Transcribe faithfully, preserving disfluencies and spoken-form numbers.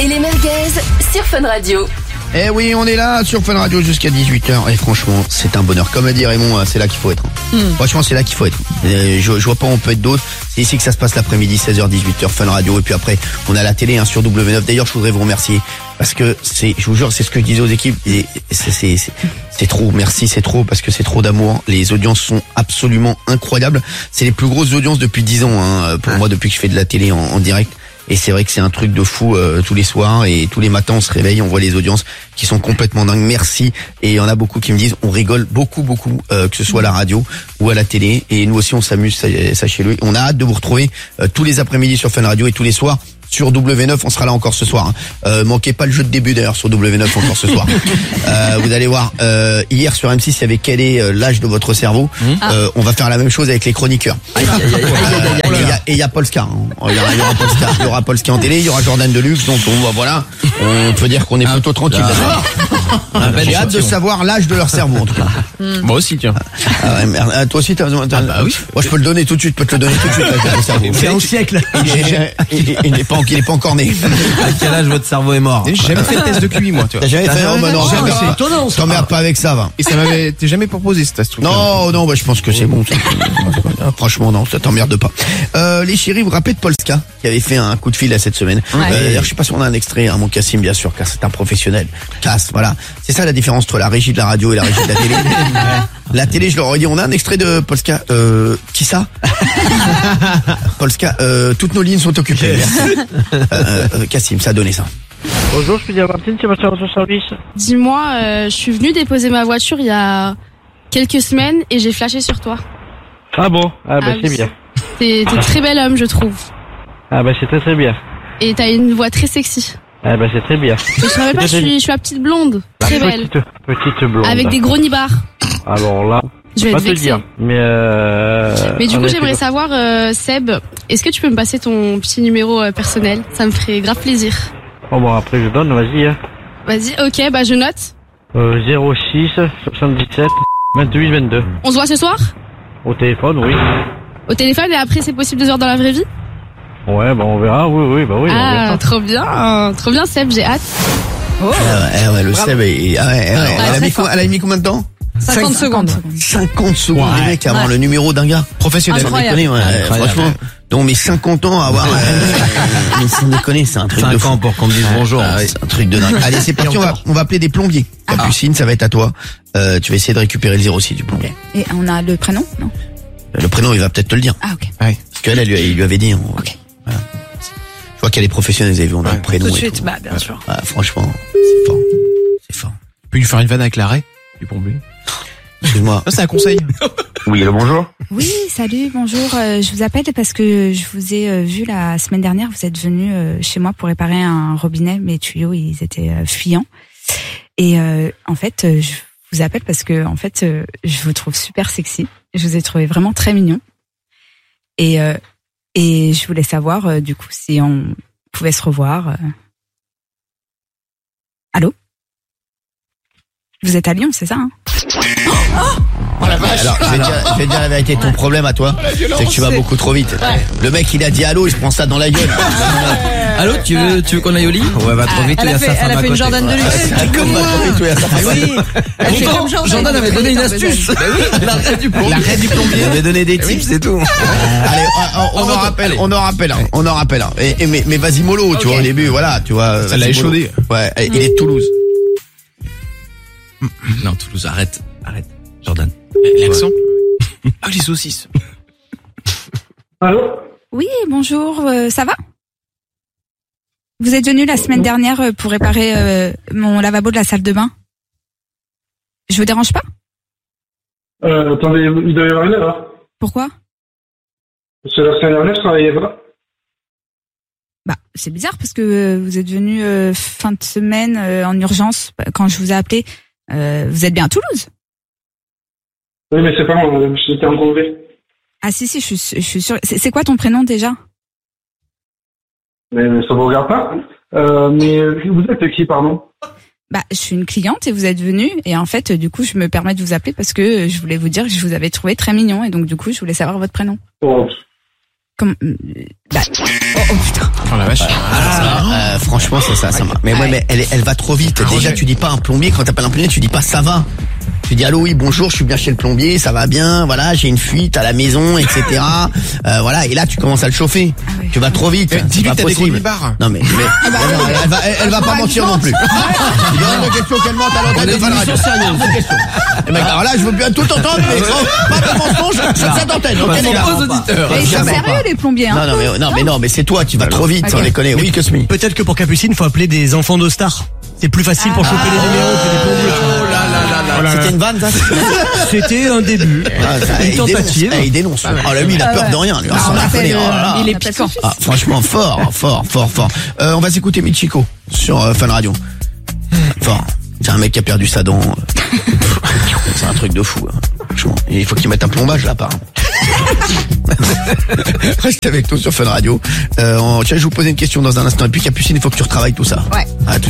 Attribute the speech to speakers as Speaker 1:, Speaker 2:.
Speaker 1: et les merguez sur Fun Radio.
Speaker 2: Eh oui, on est là sur Fun Radio jusqu'à dix-huit heures. Et franchement, c'est un bonheur. Comme a dit Raymond, c'est là qu'il faut être. Mm. Franchement, c'est là qu'il faut être. Je, je vois pas où on peut être d'autre. C'est ici que ça se passe l'après-midi, seize heures, dix-huit heures, Fun Radio. Et puis après, on a la télé hein, sur W neuf. D'ailleurs, je voudrais vous remercier. Parce que c'est, je vous jure, c'est ce que je disais aux équipes. Et c'est, c'est, c'est, c'est trop. Merci, c'est trop. Parce que c'est trop d'amour. Les audiences sont absolument incroyables. C'est les plus grosses audiences depuis dix ans, hein, pour moi, depuis que je fais de la télé en, en direct. Et c'est vrai que c'est un truc de fou euh, tous les soirs et tous les matins on se réveille, on voit les audiences qui sont complètement dingues. Merci. Et il y en a beaucoup qui me disent on rigole beaucoup beaucoup euh, que ce soit à la radio ou à la télé et nous aussi on s'amuse, sachez-le. On a hâte de vous retrouver euh, tous les après-midi sur Fun Radio et tous les soirs sur W neuf, on sera là encore ce soir. Hein. Euh, manquez pas le jeu de début d'ailleurs sur W neuf encore ce soir. Euh, vous allez voir, euh, hier sur M six, il y avait quel est euh, l'âge de votre cerveau. Mmh. Euh, on va faire la même chose avec les chroniqueurs. Et il y a Polska. Hein. Il y aura, il y aura Polska. Il y aura Polska en télé, il y aura Jordan Deluxe. Donc on va voilà, on peut dire qu'on est plutôt tranquille. Ah, j'ai hâte de savoir l'âge de leur cerveau en tout cas.
Speaker 3: Mmh. Moi aussi tiens.
Speaker 2: Ah ouais, merde. Toi aussi t'as besoin. T'as... Ah bah oui. Moi je peux le donner tout de suite. Je peux te le donner tout de suite avec ton cerveau.
Speaker 4: C'est un siècle.
Speaker 2: Il n'est pas il est pas encore né.
Speaker 4: À quel âge votre cerveau est mort?
Speaker 3: J'ai jamais fait de test de Q I moi, tu vois.
Speaker 2: T'as jamais fait? Oh, bah non,
Speaker 4: jamais. C'est étonnant.
Speaker 2: T'emmerdes pas avec ça, va.
Speaker 3: Et ça m'avait, t'es jamais proposé ce test.
Speaker 2: Non, non, bah je pense que c'est bon. Ça. Franchement, non, ça t'emmerde pas. Euh, les chéris, vous vous rappelez de Polska qui avait fait un coup de fil là cette semaine. Ouais. Euh, d'ailleurs, je sais pas si on a un extrait, hein, mon Cassim, bien sûr, car c'est un professionnel. Casse, voilà. C'est ça la différence entre la régie de la radio et la régie de la télé. La télé, je leur ai dit, on a un extrait de Polska. Euh, qui ça? Polska. Euh, toutes nos lignes sont occupées. euh, euh, Cassim, ça a donné ça.
Speaker 5: Bonjour, je peux dire Martine, c'est votre service.
Speaker 6: Dis-moi, euh, je suis venue déposer ma voiture il y a quelques semaines et j'ai flashé sur toi.
Speaker 5: Ah bon? Ah bah
Speaker 6: ah,
Speaker 5: c'est
Speaker 6: oui.
Speaker 5: bien.
Speaker 6: T'es, t'es très bel homme, je trouve.
Speaker 5: Ah bah c'est très très bien.
Speaker 6: Et t'as une voix très sexy.
Speaker 5: Ah bah c'est très bien.
Speaker 6: Je savais pas, je suis, je suis la petite blonde, très belle.
Speaker 5: Petite, petite blonde.
Speaker 6: Avec des gros nibards.
Speaker 5: Alors là,
Speaker 6: je vais
Speaker 5: pas
Speaker 6: te
Speaker 5: te
Speaker 6: vexer.
Speaker 5: dire. Mais euh...
Speaker 6: Mais du coup, j'aimerais
Speaker 5: pas...
Speaker 6: savoir, euh, Seb, est-ce que tu peux me passer ton petit numéro euh, personnel? Ça me ferait grave plaisir.
Speaker 5: Oh bon, après je donne, vas-y. Hein.
Speaker 6: Vas-y, ok, bah je note.
Speaker 5: Euh, zéro six soixante-dix-sept vingt-huit vingt-deux.
Speaker 6: On se voit ce soir?
Speaker 5: Au téléphone, oui.
Speaker 6: Au téléphone et après c'est possible deux heures dans la vraie vie?
Speaker 5: Ouais, bah on verra, oui, oui, bah oui.
Speaker 6: Ah, trop bien, trop bien Seb, j'ai hâte.
Speaker 2: Oh. Ah ouais, ouais, le Bravo. Seb, est... ah ouais, ouais, ouais. Elle, a mis, elle a mis combien de temps?
Speaker 6: cinquante secondes.
Speaker 2: cinquante secondes, ouais, les mecs, avant le numéro d'un gars.
Speaker 3: Professionnel.
Speaker 6: Incroyable.
Speaker 2: Déconner, ouais, incroyable. Franchement. Donc, mais cinquante ans à avoir, mais sans déconner, c'est un truc de fou.
Speaker 4: cinq ans pour qu'on me dise bonjour.
Speaker 2: Ah, ouais, c'est un truc de dingue. Allez, c'est parti, on va, on va appeler des plombiers. Ah. Capucine, ça va être à toi. Euh, tu vas essayer de récupérer le zéro six du plombier.
Speaker 7: Et on a le prénom, non?
Speaker 2: Le prénom, il va peut-être te le dire.
Speaker 7: Ah, ok.
Speaker 2: Ouais. Parce qu'elle, elle, il lui avait dit. On...
Speaker 7: Ok.
Speaker 2: Voilà. Je vois qu'elle est professionnelle, vous avez vu, on a ouais. le prénom.
Speaker 7: Tout de suite,
Speaker 2: tout.
Speaker 7: bah, bien sûr.
Speaker 2: Ah, franchement, c'est fort. C'est fort.
Speaker 3: Tu peux lui faire une vanne avec l'arrêt du plombier.
Speaker 2: Excuse-moi.
Speaker 3: Ça, c'est un conseil.
Speaker 8: Oui, allô, bonjour.
Speaker 7: Oui, salut, bonjour. Euh, je vous appelle parce que je vous ai euh, vu la semaine dernière. Vous êtes venu euh, chez moi pour réparer un robinet. Mes tuyaux, ils étaient euh, fuyants. Et euh, en fait, euh, je vous appelle parce que en fait, euh, je vous trouve super sexy. Je vous ai trouvé vraiment très mignon. Et euh, et je voulais savoir euh, du coup si on pouvait se revoir. Euh... Allô? Vous êtes à Lyon, c'est ça, hein?
Speaker 2: Oh, oh la vache. Alors, je vais, dire, je vais dire la vérité, ton problème à toi, c'est que tu vas beaucoup trop vite. Ouais. Le mec, il a dit allô, il se prend ça dans la gueule.
Speaker 4: Allô, tu veux, tu veux qu'on aille au lit? Ouais, va trop vite, il y a sa femme à côté.
Speaker 7: Elle a fait une Jordan Deluxe.
Speaker 2: Comme va trop vite, il y a sa femme à côté.
Speaker 4: Pourtant, Jordan avait donné une astuce. L'arrêt du plombier. L'arrêt du plombier. Il avait donné des tips, c'est tout.
Speaker 2: Allez, on en rappelle, on en rappelle, on en rappelle. Et, mais, mais vas-y mollo, tu vois, au début, voilà, tu vois.
Speaker 3: Ça l'a échaudé.
Speaker 2: Ouais, il est de Toulouse.
Speaker 4: Non, Toulouse, arrête, arrête, Jordan.
Speaker 3: L'accent. Ah, les saucisses.
Speaker 5: Allô?
Speaker 7: Oui, bonjour, euh, ça va? Vous êtes venu la semaine dernière pour réparer euh, mon lavabo de la salle de bain? Je vous dérange pas?
Speaker 5: Euh, attendez, il doit y avoir une erreur.
Speaker 7: Pourquoi?
Speaker 5: Parce que la semaine dernière, je travaillais pas.
Speaker 7: Bah, c'est bizarre parce que euh, vous êtes venu euh, fin de semaine euh, en urgence quand je vous ai appelé. Euh, vous êtes bien à Toulouse?
Speaker 5: Oui, mais c'est pas moi, j'étais en congé.
Speaker 7: Ah si, si, je suis, je suis sûre. C'est, c'est quoi ton prénom déjà?
Speaker 5: Mais ça vous regarde pas. Euh, mais vous êtes qui, pardon?
Speaker 7: Bah, je suis une cliente et vous êtes venu. Et en fait, du coup, je me permets de vous appeler parce que je voulais vous dire que je vous avais trouvé très mignon. Et donc, du coup, je voulais savoir votre prénom.
Speaker 5: Oh.
Speaker 7: Comme, bah, oh, oh putain.
Speaker 3: Oh la vache.
Speaker 2: Ah, ça, euh, franchement, c'est ça, ça marche. Mais ouais,
Speaker 7: Ouais.
Speaker 2: mais elle, elle va trop vite. Déjà, tu dis pas un plombier, quand t'appelles un plombier, tu dis pas ça va. Tu dis allô, oui, bonjour, je suis bien chez le plombier, ça va bien, voilà, j'ai une fuite à la maison, et cetera. Euh, voilà, et là, tu commences à le chauffer.
Speaker 7: Ah ouais.
Speaker 2: Tu vas trop vite.
Speaker 3: Eh,
Speaker 2: c'est
Speaker 3: Dis-lui
Speaker 2: pas
Speaker 3: que t'as des gros
Speaker 2: possible.
Speaker 3: nubards.
Speaker 2: Non mais, mais non, elle va, elle, elle va pas mentir non plus. Il y a une question qu'elle mente à l'antenne de Fun Radio. Une question. Eh ben, alors là, je veux bien tout entendre, mais oh, pas de mensonge sur cette antenne. Ok, les gars.
Speaker 4: Aux auditeurs.
Speaker 7: Mais ils sont
Speaker 2: jamais
Speaker 7: sérieux,
Speaker 2: pas.
Speaker 7: les plombiers, hein.
Speaker 2: Non, non, mais non, mais non, mais c'est toi, tu vas trop vite, sans
Speaker 7: Ok.
Speaker 2: les connaître. Oui, Cosmi.
Speaker 8: Peut-être que pour Capucine, faut appeler des enfants de stars. C'est plus facile pour choper les numéros que des plombiers.
Speaker 3: Oh là là là là.
Speaker 2: C'était une vanne, ça.
Speaker 8: C'était un début.
Speaker 2: Ah, ça,
Speaker 8: Une
Speaker 2: il dénonce.
Speaker 8: tentative.
Speaker 2: Ah, il dénonce. Oh là, lui, il a peur de rien. Lui,
Speaker 7: Ah,
Speaker 2: sans
Speaker 7: on appelle,
Speaker 2: déconner.
Speaker 7: euh,
Speaker 2: Oh là là.
Speaker 7: il est piquant.
Speaker 2: Ah, franchement, fort, fort, fort, fort. Euh, on va s'écouter Michiko sur euh, Fun Radio. Fort. C'est un mec qui a perdu sa dent. C'est un truc de fou. Hein. Franchement. Et il faut qu'il mette un plombage là, apparemment. Reste avec nous sur Fun Radio. Euh, on- tiens, je vais vous poser une question dans un instant. Et puis Capucine, il faut que tu retravailles tout ça.
Speaker 7: Ouais.
Speaker 2: À tout